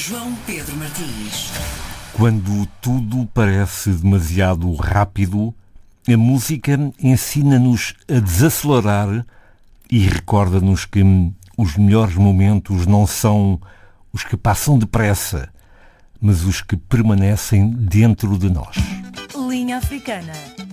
João Pedro Martins. Quando tudo parece demasiado rápido, a música ensina-nos a desacelerar e recorda-nos que os melhores momentos não são os que passam depressa, mas os que permanecem dentro de nós. Linha Africana.